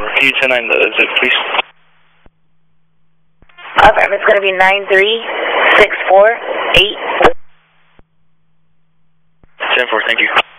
over. Can you 10-9 the zip, please? Affirm, it's going to be 93648. 10-4, thank you.